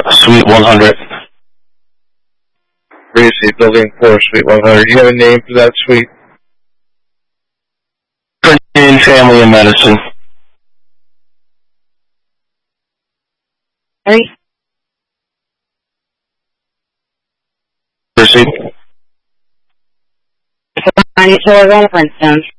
Suite 100. Gracie, Building 4, Suite 100. Do you have a name for that suite? In Family and Medicine. Proceed. 94 Princeton.